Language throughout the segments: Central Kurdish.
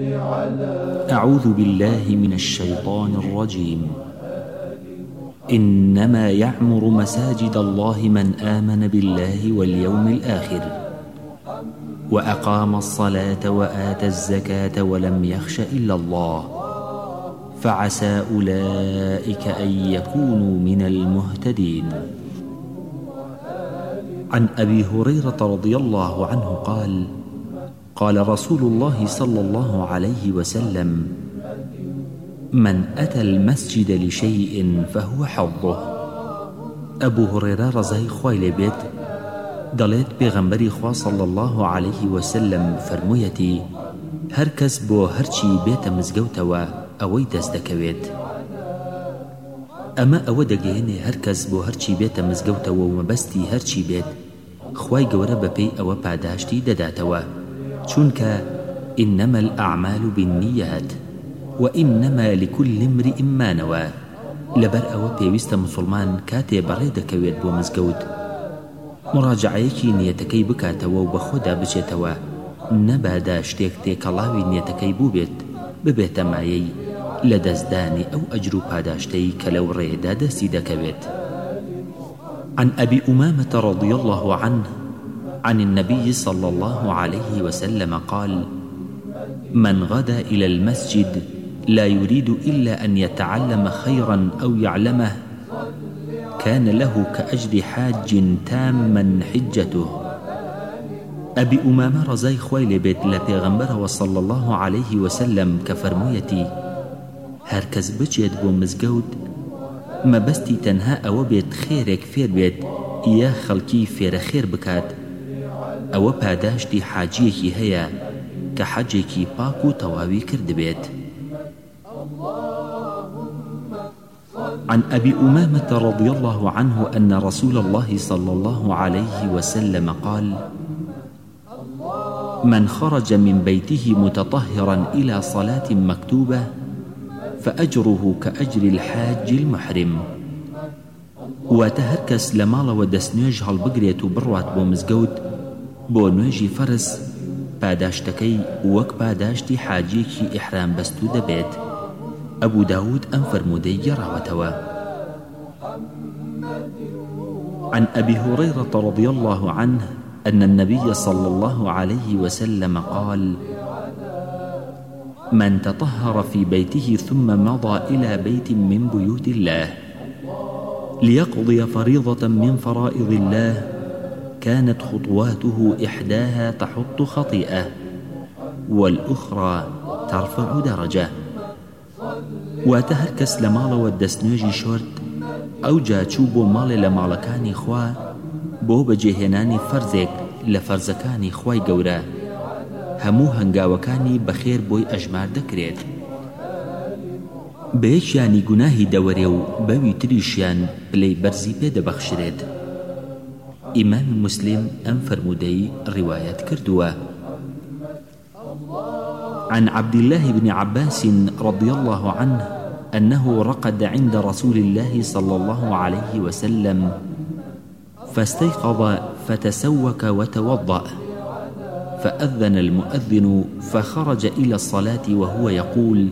أعوذ بالله من الشيطان الرجيم. إنما يعمر مساجد الله من آمن بالله واليوم الآخر وأقام الصلاة وآتى الزكاة ولم يخش إلا الله فعسى أولئك أن يكونوا من المهتدين. عن أبي هريرة رضي الله عنه قال: قال رسول الله صلى الله عليه وسلم: من أتى المسجد لشيء فهو حظه. أبو هريرة رضي خوای لێ بێت دەڵێت پێغەمبەری خوا صلى الله عليه وسلم فەرموویەتی: هەر کەس بۆ هەرچی بێتە مزگەوتەوە ئەوەی دەست دەکەوێت. ئەمە ئەوە دەگەیەنێ هەر کەس بۆ هەرچی بێتە مزگەوتەوە و مەبەستی هەرچی بێت خوای گەورە بەپێی ئەوە پاداشتی دەداتەوە، چونکە إنما الأعمال بالنيات وإنما لكل امرئ ما نوى. لەبەر ئەوە پێویستە مسلمان کاتێ بەڕێ دەکەوێت بۆ مزگەوت مراجعەیەکی نیەتەکەی بکاتەوە و بە خۆدا بچێتەوە، نەبادا شتێک تێکەڵاوی نیەتەکەی بوو بێت ببێتە مایەی لە دەستدانی ئەو ئەجر و پاداشتەی کە لەو ڕێدا دەستی دەکەوێت. عن أبي أمامة رضي الله عنه عن النبي صلى الله عليه وسلم قال: من غدا إلى المسجد لا يريد إلا أن يتعلم خيرا أو يعلمه كان له كأجر حاج تاما حجته. أبي أمامة رضي خوای لێ بێت لە پێغەمبەرەوە صلى الله عليه وسلم کە فەرموویەتی: هەر کەس بچێت بۆ مزگەوت مەبەستی تەنها ئەوە بێت خێرێک فێر بێت یا خەڵکی فێرە خێر بکات، ئەوە پاداشتی حاجیەکی هەیە کە حەجێکی پاک و تەواوی کردبێت. عن أبي أمامة رضي الله عنه أن رسول الله صلى الله عليه وسلم قال: من خرج من بيته متطهرا إلى صلاة مكتوبة فأجره كأجر الحاج المحرم. واتهركس لمالا ودسنيج هالبقريت بروات بومزقود بۆ نوێژی فەرز پاداشتەکەی وەک پاداشتی حاجیەکی ئیحرام بەستوو دەبێت. ئەبوو داود ئەم فەرموودەی گێڕاوەتەوە. عن أبي هريرة رضي الله عنه أن النبي صلى الله عليه وسلم قال: من تطهر في بيته ثم مضى إلى بيت من بيوت الله ليقضي فريضة من فرائض الله كانت خطواته إحداها تحط خطيئة والأخرى ترفع درجة. واتهركس لمال ودسنوجي شورت أو جاچوبو مال لمالكاني خوا بو بجهناني فرزك لفرزكاني خواي قورا همو هنگاوكاني بخير بوي أجمار دكريت. بيشياني گناهي دوريو بوي تريشيان بلي برزي بيد بخشريت. إمام مسلم أم فرمودي روايات كردوا. عن عبد الله بن عباس رضي الله عنه أنه رقد عند رسول الله صلى الله عليه وسلم فاستيقظ فتسوك وتوضأ فأذن المؤذن فخرج إلى الصلاة وهو يقول: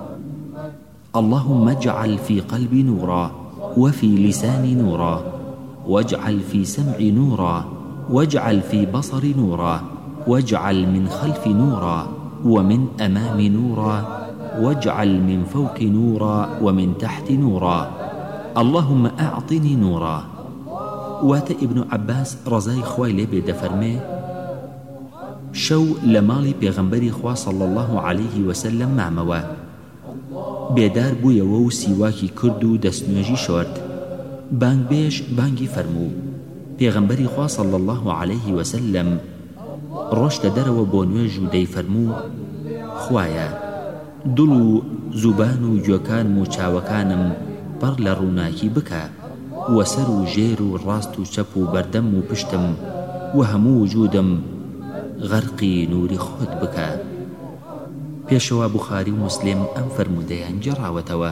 اللهم اجعل في قلبي نورا وفي لساني نورا واجعل في سمعي نورا واجعل في بصري نورا واجعل من خلفي نورا ومن أمامي نورا واجعل من فوق نورا ومن تحت نورا اللهم أعطني نورا. وات ابن عباس رضي خوای لێ بێ دەفەرمێ شەو لە ماڵی پێغەمبەری خوا صلى الله عليه وسلم مامەوە بێدار بوویەوە و سیواکی کرد و دەستنوێژی شۆرد. بانگبێژ بانگی فەرموو. پێغەمبەری خوا صلى الله عليه وسلم ڕۆشتە دەرەوە بۆ نوێژ و دەیفەرموو: خوایە دڵ و زوبان و گوێکان و چاوەکانم پڕ لە ڕووناکی بکە و سەر و ژێر و ڕاست و چەپ و بەردەم و پشتم و هەموو وجودم غەرقی نووری خۆت بکە. پێشەوە بوخاری و مسلم ئەم فەرموودەیان گێڕاوەتەوە.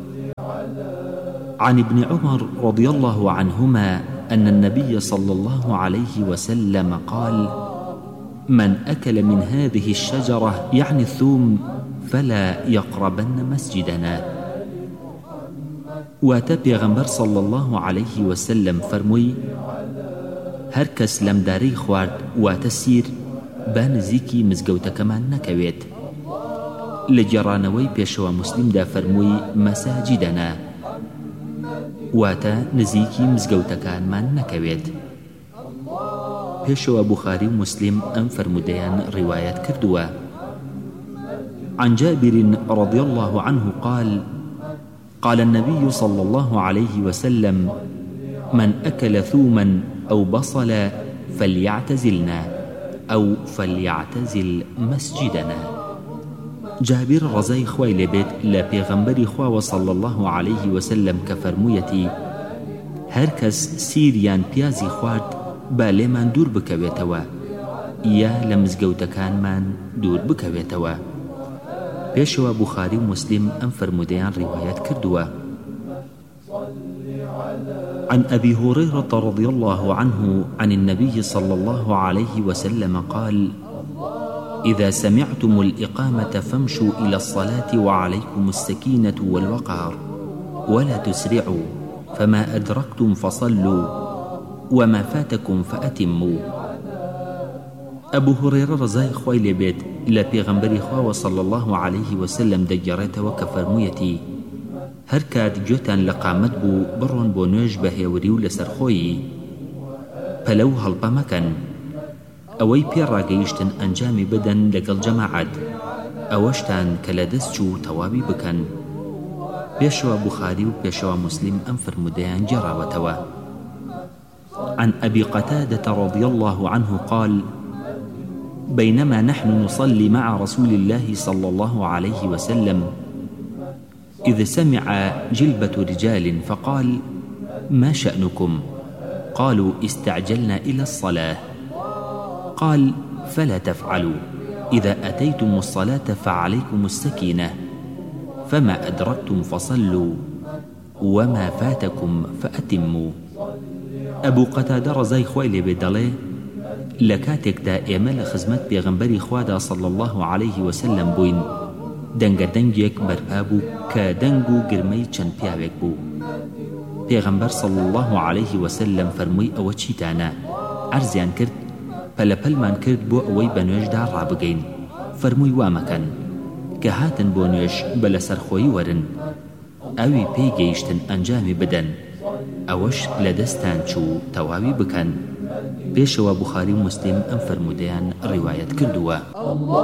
عن ابن عمر رضي الله عنهما أن النبي صلى الله عليه وسلم قال: من أكل من هذه الشجرة يعني الثوم فلا يقربن مسجدنا. واتە پێغەمبەر صلى الله عليه وسلم فەرمووی هەر کەس لەمدارەی خوارد واتە سیر با نزیکی مزگەوتەکەمان نەکەوێت. لە گێڕانەوەی پێشەوە موسلیمدا فەرمووی مەساجیدەنا واتە نزیکی مزگەوتەکانمان نەکەوێت. پێشەوە بوخاری و مسلم ئەم فەرمودەیان ڕیوایەت کردووە. عن جابر رضي الله عنه قال قال النبي صلى الله عليه وسلم من أكل ثوما أو بصلا فليعتزلنا أو فليعتزل مسجدنا. جابر رضای خوای لێبێت لە پێغەمبەری خواوە صلى الله عليه وسلم کە فەرموویەتی هەر کەس سیریان پیازی خوارد با لێمان دوور بکەوێتەوە یا لە مزگەوتەکانمان دوور بکەوێتەوە. پێشەوە بوخاری و مسلم ئەم فەرمودەیان ڕیوایەت کردووە. عن أبي هريرة رضي الله عنه عن النبي صلى الله عليه وسلم قال إذا سمعتم الإقامة فامشوا إلى الصلاة وعليكم السكينة والوقار ولا تسرعوا فما أدركتم فصلوا وما فاتكم فأتموا. أبو هريرة رضای خوای لێبێت لە پێغەمبەری خواوە صلى الله عليه وسلم دەگەڕێتەوە کە فەرموویەتی هەر کات گوێتان لە قامەت بوو بڕۆن بۆ نوێژ بە هێوری و لەسەرخۆیی پەلەو هەڵپە مەکەن ئەوەی پێڕاگەیشتن ئەنجامی بدەن لەگەڵ جەماعەت ئەوەشتان کە لە دەست چوو تەواوی بکەن. پێشەوە بوخاری و پێشەوە مسلم ئەم فەرمودەیان گێڕاوەتەوە. عن أبي قتادة رضي الله عنه قال بينما نحن نصلي مع رسول الله صلى الله عليه وسلم إذ سمع جلبة رجال فقال ما شأنكم؟ قالوا استعجلنا إلى الصلاة. قال فلا تفعلوا إذا أتيتم الصلاة فعليكم السكينة فما أدركتم فصلوا وما فاتكم فأتموا. أبو قتادة رضای خوای لێبێت دەڵێ لە کاتێکدا ئێمە لە خزمەت پێغەمبەری خوادا صلى الله عليه وسلم بووین دەنگە دەنگێک بەرپا بوو کە دەنگ و گرمەی چەند پیاوێک بوو. پێغەمبەر صلى الله عليه وسلم فەرمووی ئەوە چیتانە؟ عەرزیان کرد پەلەپەلمان کرد بۆ ئەوەی بە نوێژدا ڕابگەین. فەرمووی وامەکەن کە هاتن بۆ نوێژ بە لەسەرخۆیی وەرن ئەوی پێی گەیشتن ئەنجامی بدەن ئەوەش لە دەستان چوو تەواوی بکەن. پێشەوە بوخاری و مسلم ئەم فەرمودەیان ڕیوایەت کردووە.